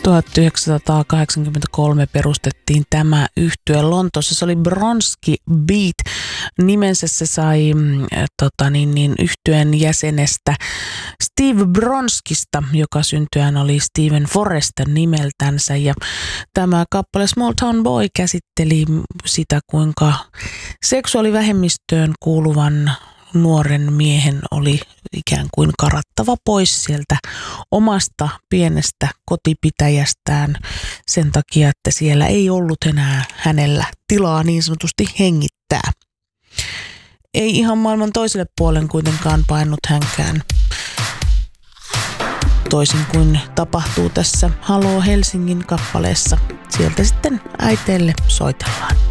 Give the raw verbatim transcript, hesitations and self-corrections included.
tuhatyhdeksänsataakahdeksankymmentäkolme perustettiin tämä yhtye Lontoossa. Se oli Bronski Beat. Nimensä se sai tota, niin, niin, yhtyeen jäsenestä Steve Bronskista, joka syntyään oli Steven Forrester nimeltänsä. Ja tämä kappale Small Town Boy käsitteli sitä, kuinka seksuaalivähemmistöön kuuluvan nuoren miehen oli ikään kuin karattava pois sieltä omasta pienestä kotipitäjästään sen takia, että siellä ei ollut enää hänellä tilaa niin sanotusti hengittää. Ei ihan maailman toiselle puolen kuitenkaan painut hänkään, toisin kuin tapahtuu tässä Haloo Helsingin kappaleessa. Sieltä sitten äiteelle soitellaan.